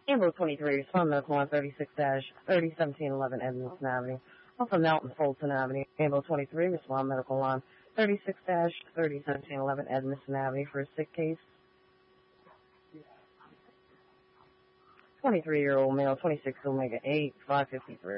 Amber 23, respond medical line 36-301711 Edmondson Avenue. Also Nelton Fulton Avenue. Amber 23, respond medical line 36-301711 Edmondson Avenue for a sick case. 23-year-old male, 26 Omega 8, 553.